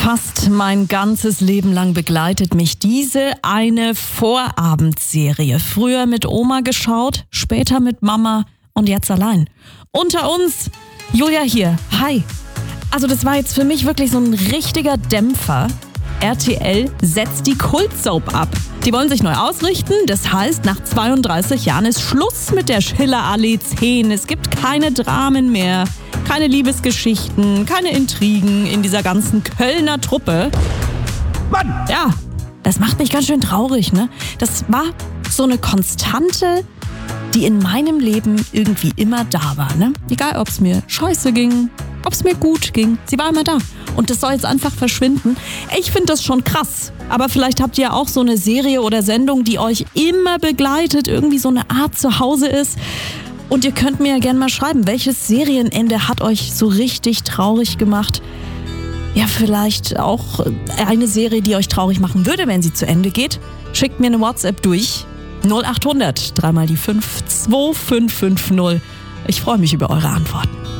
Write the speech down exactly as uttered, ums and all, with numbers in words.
Fast mein ganzes Leben lang begleitet mich diese eine Vorabendserie. Früher mit Oma geschaut, später mit Mama und jetzt allein. Unter uns, Julia hier. Hi. Also das war jetzt für mich wirklich so ein richtiger Dämpfer. R T L setzt die Kultsoap ab. Die wollen sich neu ausrichten. Das heißt, nach zweiunddreißig Jahren ist Schluss mit der Schillerallee zehn. Es gibt keine Dramen mehr, keine Liebesgeschichten, keine Intrigen in dieser ganzen Kölner Truppe. Mann! Ja, das macht mich ganz schön traurig, ne? Das war so eine Konstante, die in meinem Leben irgendwie immer da war, ne? Egal, ob es mir scheiße ging, ob es mir gut ging, sie war immer da. Und das soll jetzt einfach verschwinden. Ich finde das schon krass. Aber vielleicht habt ihr auch so eine Serie oder Sendung, die euch immer begleitet, irgendwie so eine Art Zuhause ist. Und ihr könnt mir ja gerne mal schreiben, welches Serienende hat euch so richtig traurig gemacht? Ja, vielleicht auch eine Serie, die euch traurig machen würde, wenn sie zu Ende geht. Schickt mir eine WhatsApp durch. null acht hundert, dreimal die fünf, zwei fünf fünf null. Ich freue mich über eure Antworten.